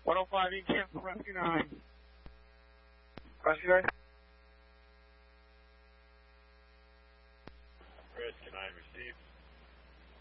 105, you cancel Rescue 9. Rescue 9? Rescue 9 received.